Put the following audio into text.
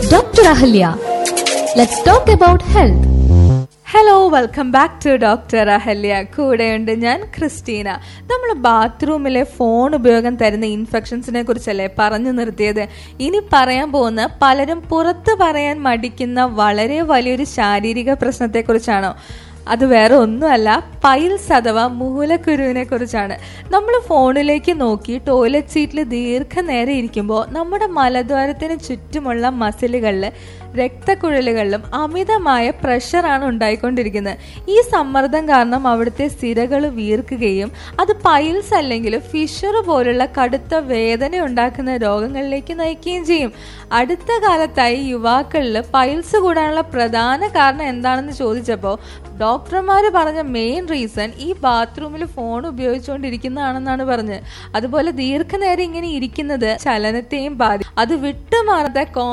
Dr. Ahalya. Let's talk about health. Hello, welcome back to doctor Ahalya. കൂടെയുണ്ട് ഞാൻ Christina. നമ്മൾ ബാത്റൂമിലെ phone ഉപയോഗം തരുന്ന ഇൻഫെക്ഷൻസിനെ കുറിച്ചല്ലേ പറഞ്ഞു നിർത്തിയത്. ഇനി പറയാൻ പോകുന്ന പലരും പുറത്ത് പറയാൻ മടിക്കുന്ന വളരെ വലിയൊരു ശാരീരിക പ്രശ്നത്തെക്കുറിച്ചാണോ? അത് വേറെ ഒന്നുമല്ല, പൈൽസ് അഥവാ മൂലക്കുരുവിനെ കുറിച്ചാണ്. നമ്മൾ ഫോണിലേക്ക് നോക്കി ടോയ്ലറ്റ് സീറ്റിൽ ദീർഘനേരം ഇരിക്കുമ്പോൾ നമ്മുടെ മലദ്വാരത്തിന് ചുറ്റുമുള്ള മസിലുകളിൽ രക്തക്കുഴലുകളിലും അമിതമായ പ്രഷറാണ് ഉണ്ടായിക്കൊണ്ടിരിക്കുന്നത്. ഈ സമ്മർദ്ദം കാരണം അവിടുത്തെ സിരകൾ വീർക്കുകയും അത് പൈൽസ് അല്ലെങ്കിൽ ഫിഷർ പോലുള്ള കടുത്ത വേദന ഉണ്ടാക്കുന്ന രോഗങ്ങളിലേക്ക് നയിക്കുകയും ചെയ്യും. അടുത്ത കാലത്തായി യുവാക്കളിൽ പൈൽസ് കൂടാനുള്ള പ്രധാന കാരണം എന്താണെന്ന് ചോദിച്ചപ്പോൾ ഡോക്ടർമാർ പറഞ്ഞ മെയിൻ റീസൺ ഈ ബാത്റൂമിൽ ഫോൺ ഉപയോഗിച്ചുകൊണ്ടിരിക്കുന്നതാണെന്നാണ് പറഞ്ഞത്. അതുപോലെ ദീർഘനേരം ഇങ്ങനെ ഇരിക്കുന്നത് ചലനത്തെയും ബാധിക്കും. അത് വിട്ടുമാറാത്ത